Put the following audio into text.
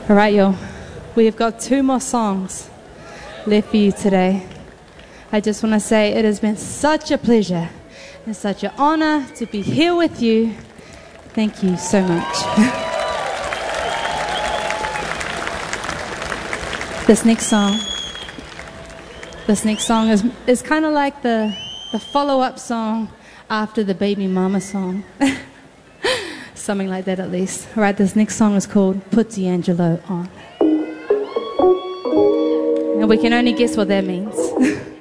All right, y'all. We've got 2 more songs left for you today. I just want to say it has been such a pleasure and such an honor to be here with you. Thank you so much. This next song is kind of like the follow-up song after the Baby Mama song. Something like that, at least. All right, this next song is called Put D'Angelo On. And we can only guess what that means.